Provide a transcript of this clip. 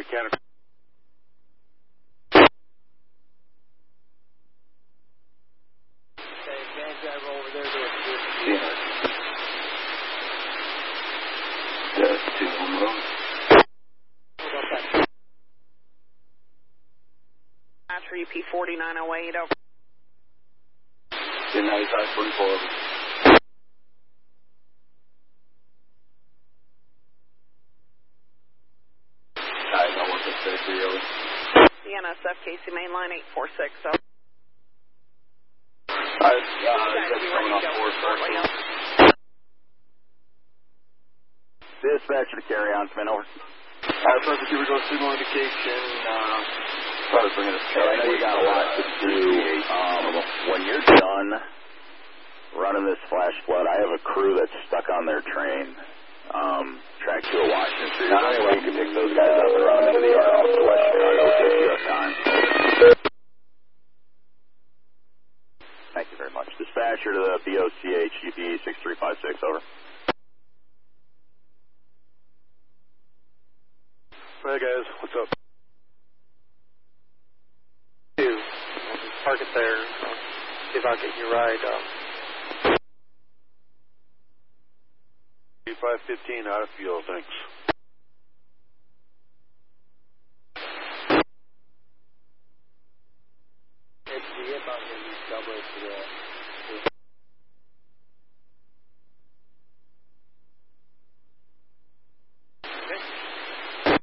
Canada. Okay, van driver over there to Yeah. That's 2 on the road. Battery P4908 over. 1095, 24 over. Alright, I'll work up there for you. CNSF Casey Mainline 846 over. Alright, just coming off 4 Dispatcher to carry on, come in over. Alright, perfect. Here we go. Signal indication. Probably bringing us I know you got a lot to do. When you're done running this flash flood, I have a crew that's stuck on their train. Track 2 of Washington Street. Now, anyway, you can pick those guys up and run them into the yard off to West Chicago. Take you up time. Thank you very much. Dispatcher to the BOCH GPE 6356, over. Hey guys, what's up? Park it there. See if I'll get you a ride. 515 out of fuel, thanks. It's the about to double it to the